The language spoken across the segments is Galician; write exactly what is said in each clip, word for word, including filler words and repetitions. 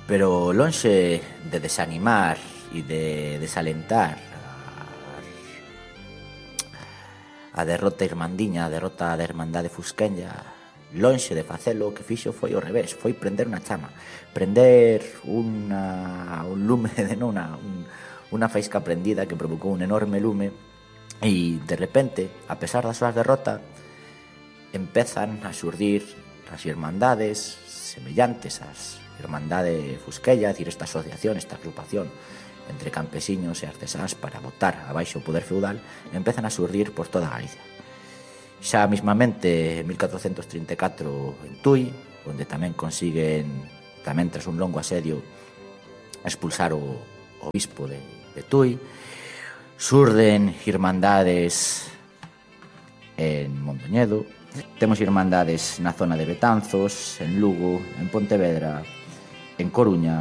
Pero lonxe de desanimar e de desalentar a, a derrota irmandiña, a derrota da Irmandade Fusqueña, lonxe de facelo, o que fixo foi o revés, foi prender unha chama, prender una, un lume de nona, un, unha faisca prendida que provocou un enorme lume, e de repente, a pesar das súas derrotas, empezan a xurdir as irmandades semellantes ás Irmandade Fusqueña, é dicir, esta asociación, esta agrupación entre campesiños e artesáns para botar abaixo o poder feudal, empezan a xurdir por toda Galicia. Xa mismamente en mil catrocentos trinta e catro en Tui, onde tamén consiguen, tamén tras un longo asedio, expulsar o, o bispo de, de Tui. Xurden irmandades en Mondoñedo, temos irmandades na zona de Betanzos, en Lugo, en Pontevedra, en Coruña,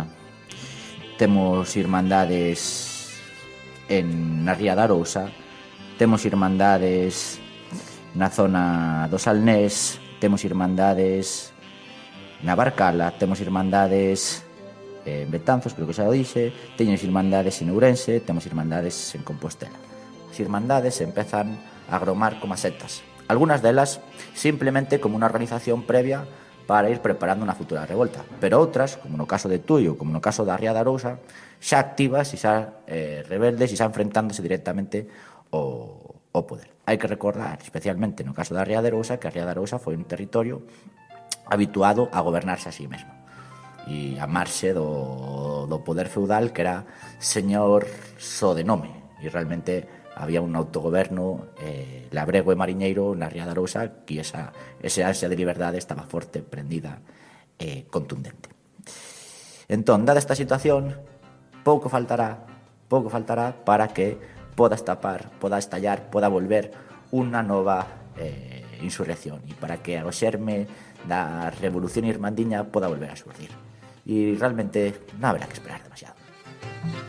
temos irmandades en na Ría da Arousa, temos irmandades na zona do Salnés, temos irmandades na Barcala, temos irmandades en Betanzos, creo que xa o dixe, teñen irmandades en Ourense, temos irmandades en Compostela. As irmandades empezan a agromar como setas, algunas delas simplemente como unha organización previa para ir preparando unha futura revolta, pero outras, como no caso de Tui ou como no caso da Ría da Arousa, xa activas e xa eh, rebeldes e xa enfrentándose directamente ao, ao poder. Hai que recordar, especialmente no caso da Ría da Arousa, que a Ría da Arousa foi un territorio habituado a gobernarse a sí mesmo e a marxe do, do poder feudal, que era señor só de nome, e realmente había un autogoberno eh, labrego e mariñeiro na Ría da Arousa, que esa, esa ansia de liberdade estaba forte, prendida e eh, contundente. Entón, dada esta situación, pouco faltará, pouco faltará para que poda estapar, poda estallar, poda volver unha nova eh, insurrección, e para que o xerme da revolución irmandiña poda volver a surdir. E realmente non haberá que esperar demasiado.